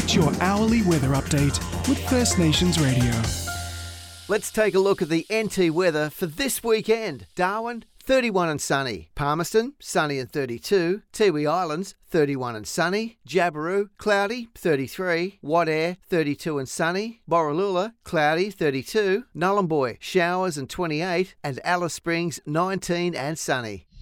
Get your hourly weather update with First Nations Radio. Let's take a look at the NT weather for this weekend. Darwin, 31 and sunny. Palmerston, sunny and 32. Tiwi Islands, 31 and sunny. Jabiru, cloudy, 33. Wadeye, 32 and sunny. Borroloola, cloudy, 32. Nhulunbuy, showers and 28. And Alice Springs, 19 and sunny.